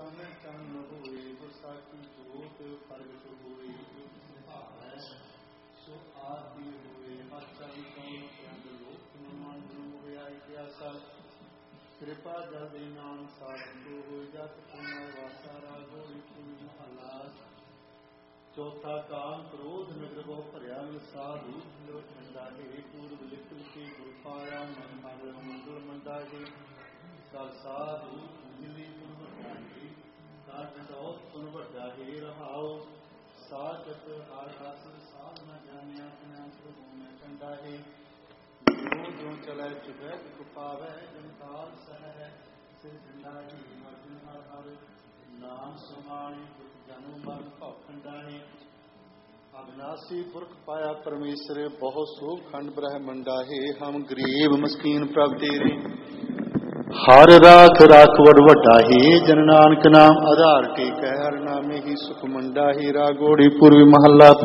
समय चन्न होए बसाकी जोत प्रगट होए भावै सो आदि होए हर कौन प्रंग लोक मन होया इतिहासा कृपा जल दे नाम साधु हो जत पुनः वासा रागोड़ी पुन महला चौथा काम क्रोध नगर बहु भरिया साधु ठंडा हे पूर्व लिखल के गुर पाया मन हर मंगल मंडा हे कल साधु मिली पुन वड्डा हे काट दौत पुन वड्डा हे रहाओ साचत हर रस साध न जानिया कन्या प्रभु में ठंडा हे जो जो चलै चुकै दुख पावै जमकाल सह है सिर ठंडा हे अर्जुन हर हर नाम समाणी दुख जनु मर भव ठंडा हे अविनाशी पुरख पाया परमेश्वर बहुत सोख खंड ब्रह्मंडा है हम गरीब मस्कीन प्रभ तेरे हर राख राख वड वड्डा है जन नानक नाम आधार टेक हर नामे ही सुख मंडा है रागोड़ी पूर्वी महला